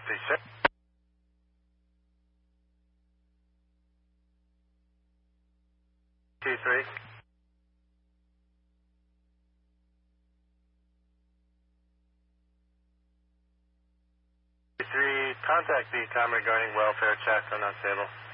T6. T3. T3, contact the com regarding welfare check on unstable.